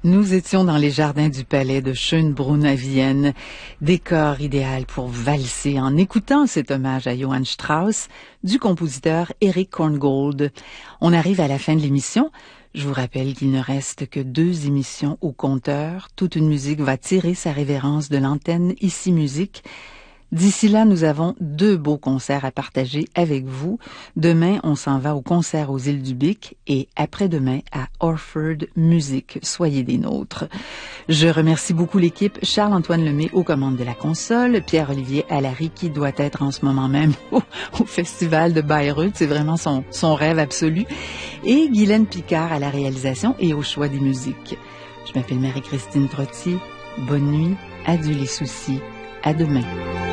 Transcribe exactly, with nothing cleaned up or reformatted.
Nous étions dans les jardins du palais de Schönbrunn à Vienne, décor idéal pour valser en écoutant cet hommage à Johann Strauss du compositeur Erich Korngold. On arrive à la fin de l'émission. Je vous rappelle qu'il ne reste que deux émissions au compteur. Toute une musique va tirer sa révérence de l'antenne Ici Musique. D'ici là, nous avons deux beaux concerts à partager avec vous. Demain, on s'en va au concert aux Îles du Bic et après-demain à Orford Music. Soyez des nôtres. Je remercie beaucoup l'équipe. Charles-Antoine Lemay aux commandes de la console, Pierre-Olivier Allary qui doit être en ce moment même au, au festival de Bayreuth. C'est vraiment son, son rêve absolu. Et Guylaine Picard à la réalisation et au choix des musiques. Je m'appelle Marie-Christine Trottier. Bonne nuit. Adieu les soucis. À demain.